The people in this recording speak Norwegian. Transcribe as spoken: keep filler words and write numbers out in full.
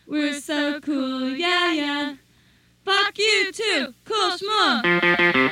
We're so cool, yeah, yeah. Fuck you too, cool schmoo.